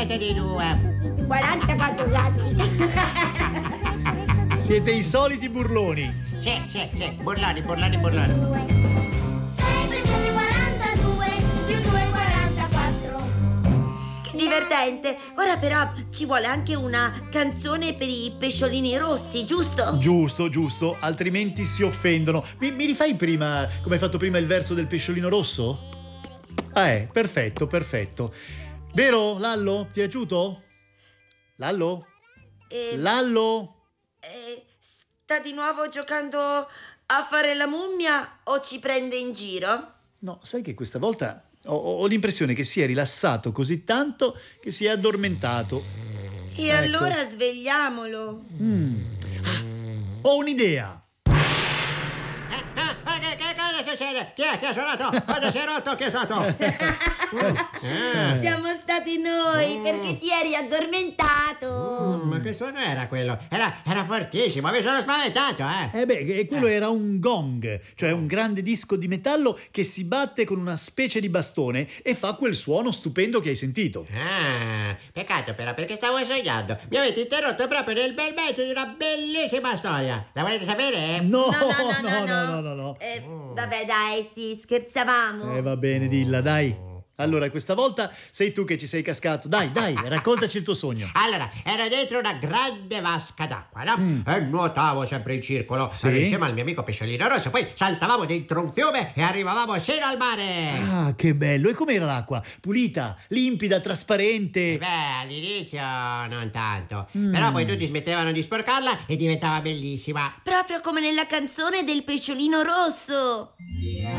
siete di due? 44 gatti. Siete i soliti burloni. Sì, burloni. 6 per 7 42 più 2 44. Che divertente. Ora però ci vuole anche una canzone per i pesciolini rossi, giusto? Giusto, altrimenti si offendono. Mi rifai prima, come hai fatto prima, il verso del pesciolino rosso? Perfetto. Vero, Lallo? Ti è piaciuto? Lallo? Lallo? Sta di nuovo giocando a fare la mummia o ci prende in giro? No, sai che questa volta ho l'impressione che si è rilassato così tanto che si è addormentato. E allora svegliamolo. Ho un'idea. Che cosa succede? Chi è che ha suonato? Cosa si è rotto? Che è stato? Siamo stati noi perché ti eri addormentato. Ma che suono era quello? Era fortissimo, mi sono spaventato, Quello era un gong, cioè un grande disco di metallo che si batte con una specie di bastone e fa quel suono stupendo che hai sentito. Peccato però, perché stavo sognando. Mi avete interrotto proprio nel bel mezzo di una bellissima storia. La volete sapere? No. Vabbè, dai, sì, scherzavamo. Va bene, dilla, dai. Allora, questa volta sei tu che ci sei cascato. Dai, raccontaci il tuo sogno. Allora, ero dentro una grande vasca d'acqua, no? E nuotavo sempre in circolo, insieme al mio amico pesciolino rosso. Poi saltavamo dentro un fiume e arrivavamo sino al mare. Ah, che bello. E com'era l'acqua? Pulita, limpida, trasparente? Beh, all'inizio non tanto. Però poi tutti smettevano di sporcarla e diventava bellissima. Proprio come nella canzone del pesciolino rosso.